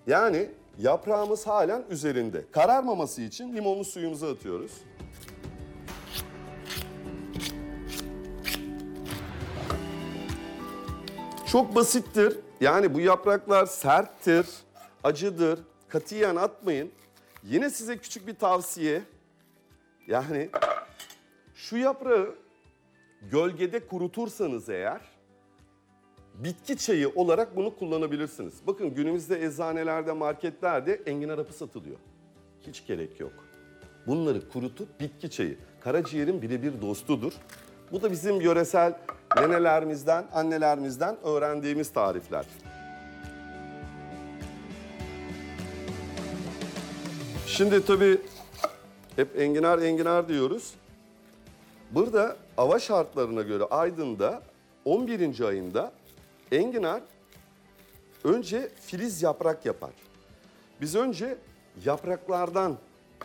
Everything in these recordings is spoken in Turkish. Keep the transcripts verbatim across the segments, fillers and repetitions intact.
Yani yaprağımız halen üzerinde. Kararmaması için limonlu suyumuzu atıyoruz. Çok basittir. Yani bu yapraklar serttir, acıdır. Katiyen atmayın. Yine size küçük bir tavsiye. Yani şu yaprağı gölgede kurutursanız eğer bitki çayı olarak bunu kullanabilirsiniz. Bakın günümüzde eczanelerde, marketlerde enginar hapı satılıyor. Hiç gerek yok. Bunları kurutup bitki çayı. Karaciğerin birebir dostudur. Bu da bizim yöresel nenelerimizden, annelerimizden öğrendiğimiz tarifler. Şimdi tabii hep enginar enginar diyoruz. Burada hava şartlarına göre Aydın'da on birinci ayında enginar önce filiz yaprak yapar. Biz önce yapraklardan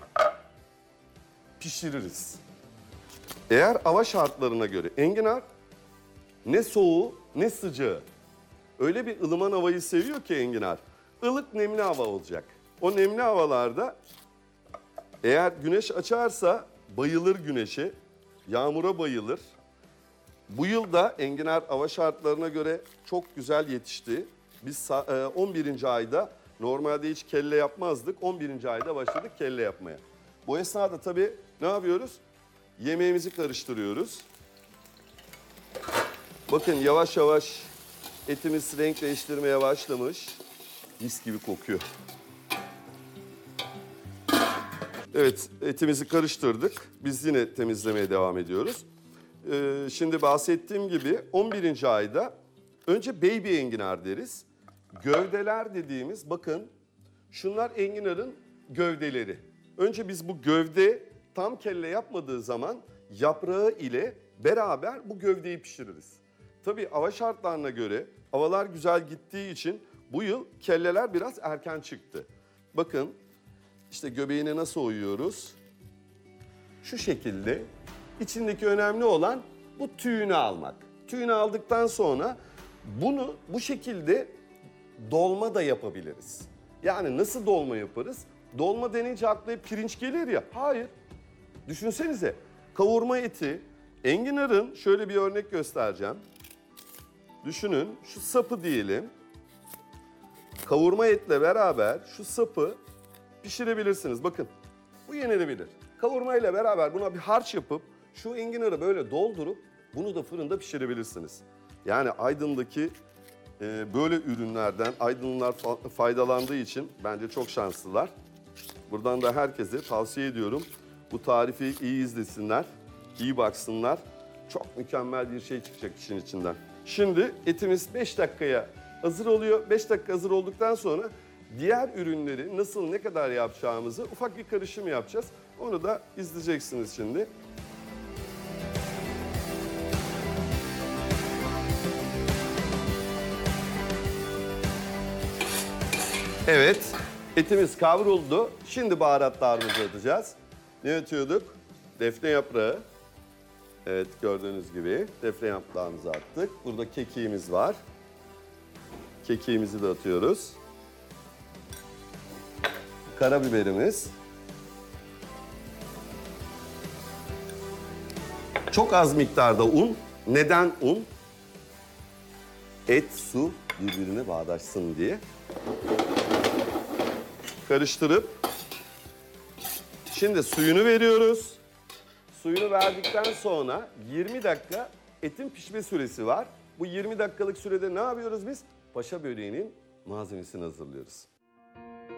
pişiririz. Eğer hava şartlarına göre enginar ne soğuğu ne sıcağı. Öyle bir ılıman havayı seviyor ki enginar. Ilık nemli hava olacak. O nemli havalarda eğer güneş açarsa bayılır güneşe, yağmura bayılır. Bu yıl da enginar hava şartlarına göre çok güzel yetişti. Biz on birinci ayda normalde hiç kelle yapmazdık. on birinci ayda başladık kelle yapmaya. Bu esnada tabii ne yapıyoruz? Yemeğimizi karıştırıyoruz. Bakın yavaş yavaş etimiz renk değiştirmeye başlamış. Mis gibi kokuyor. Evet, etimizi karıştırdık. Biz yine temizlemeye devam ediyoruz. Ee, şimdi bahsettiğim gibi on birinci ayda önce baby enginar deriz. Gövdeler dediğimiz, bakın şunlar enginarın gövdeleri. Önce biz bu gövde tam kelle yapmadığı zaman yaprağı ile beraber bu gövdeyi pişiririz. Tabii hava şartlarına göre havalar güzel gittiği için bu yıl kelleler biraz erken çıktı. Bakın işte göbeğine nasıl oyuyoruz? Şu şekilde. İçindeki önemli olan bu tüyünü almak. Tüyünü aldıktan sonra bunu bu şekilde dolma da yapabiliriz. Yani nasıl dolma yaparız? Dolma denince akla hep pirinç gelir ya. Hayır. Düşünsenize kavurma eti, enginarın şöyle bir örnek göstereceğim. Düşünün şu sapı diyelim. Kavurma etle beraber şu sapı pişirebilirsiniz. Bakın bu yenilebilir. Kavurma ile beraber buna bir harç yapıp şu enginarı böyle doldurup bunu da fırında pişirebilirsiniz. Yani Aydın'daki e, böyle ürünlerden Aydınlılar fa- faydalandığı için bence çok şanslılar. Buradan da herkese tavsiye ediyorum. Bu tarifi iyi izlesinler, iyi baksınlar. Çok mükemmel bir şey çıkacak işin içinden. Şimdi etimiz beş dakikaya hazır oluyor. beş dakika hazır olduktan sonra diğer ürünleri nasıl ne kadar yapacağımızı ufak bir karışım yapacağız. Onu da izleyeceksiniz şimdi. Evet, etimiz kavruldu. Şimdi baharatlarımızı atacağız. Ne atıyorduk? Defne yaprağı. Evet, gördüğünüz gibi defne yaprağımızı attık. Burada kekiğimiz var. Kekiğimizi de atıyoruz. Karabiberimiz. Çok az miktarda un. Neden un? Et, su birbirine bağdaşsın diye. Karıştırıp şimdi suyunu veriyoruz. Suyunu verdikten sonra yirmi dakika etin pişme süresi var. Bu yirmi dakikalık sürede ne yapıyoruz biz? Paşa böreğinin malzemesini hazırlıyoruz.